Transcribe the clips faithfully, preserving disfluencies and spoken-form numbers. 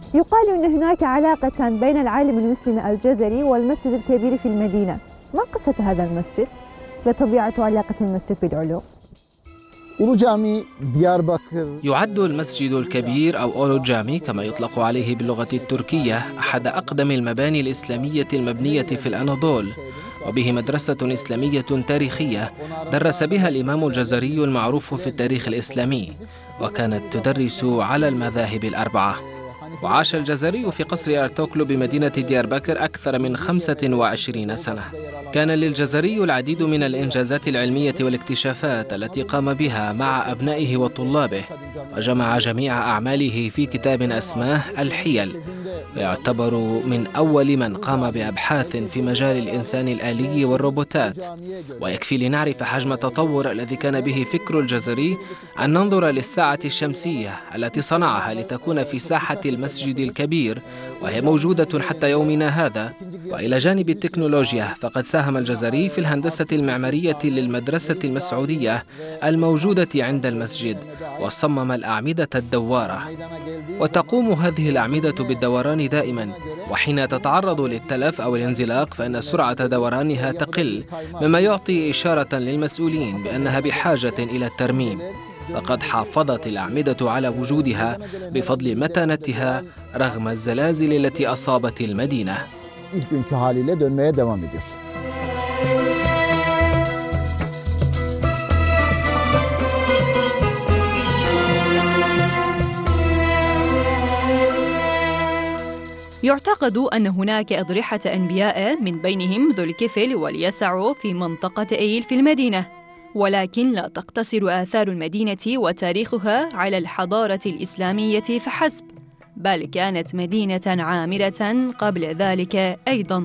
يقال أن هناك علاقة بين العالم المسلم الجزري والمسجد الكبير في المدينة. ما قصة هذا المسجد؟ وطبيعة علاقة المسجد بالعلوم؟ يعد المسجد الكبير أو أولو جامي كما يطلق عليه باللغة التركية أحد أقدم المباني الإسلامية المبنية في الأناضول، وبه مدرسة إسلامية تاريخية درس بها الإمام الجزري المعروف في التاريخ الإسلامي، وكانت تدرس على المذاهب الأربعة. وعاش الجزري في قصر أرطغرل بمدينة ديار بكر أكثر من خمسة وعشرين سنة. كان للجزري العديد من الإنجازات العلمية والاكتشافات التي قام بها مع أبنائه وطلابه، وجمع جميع أعماله في كتاب أسماه الحيل، ويعتبر من أول من قام بأبحاث في مجال الإنسان الآلي والروبوتات. ويكفي لنعرف حجم التطور الذي كان به فكر الجزري أن ننظر للساعة الشمسية التي صنعها لتكون في ساحة المسجد الكبير، وهي موجودة حتى يومنا هذا. وإلى جانب التكنولوجيا فقد ساهم الجزري في الهندسة المعمارية للمدرسة المسعودية الموجودة عند المسجد، وصمم الأعمدة الدوارة. وتقوم هذه الأعمدة بالدوران دائما، وحين تتعرض للتلف أو الانزلاق فإن سرعة دورانها تقل، مما يعطي إشارة للمسؤولين بأنها بحاجة إلى الترميم. لقد حافظت الأعمدة على وجودها بفضل متانتها رغم الزلازل التي أصابت المدينة. يعتقد أن هناك أضرحة أنبياء من بينهم ذو الكفل واليسع في منطقة أيل في المدينة، ولكن لا تقتصر آثار المدينة وتاريخها على الحضارة الإسلامية فحسب، بل كانت مدينة عامرة قبل ذلك أيضاً.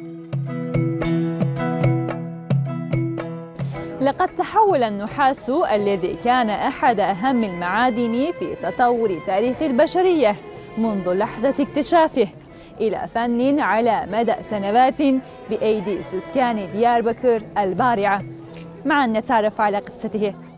لقد تحول النحاس الذي كان أحد أهم المعادن في تطور تاريخ البشرية منذ لحظة اكتشافه إلى فن على مدى سنوات بأيدي سكان ديار بكر البارعة. معا نتعرف على قصته.